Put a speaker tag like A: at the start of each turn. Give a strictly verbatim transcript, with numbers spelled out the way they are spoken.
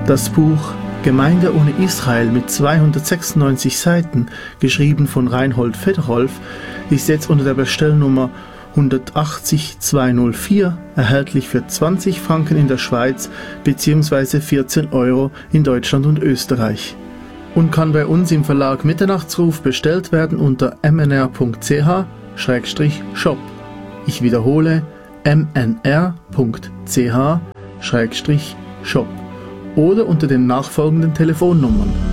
A: Das Buch Gemeinde ohne Israel mit zweihundertsechsundneunzig Seiten, geschrieben von Reinhold Federholf, ist jetzt unter der Bestellnummer eins acht null zwei null vier erhältlich für zwanzig Franken in der Schweiz bzw. vierzehn Euro in Deutschland und Österreich und kann bei uns im Verlag Mitternachtsruf bestellt werden unter m n r punkt c h schrägstrich shop. Ich wiederhole m n r punkt c h schrägstrich shop oder unter den nachfolgenden Telefonnummern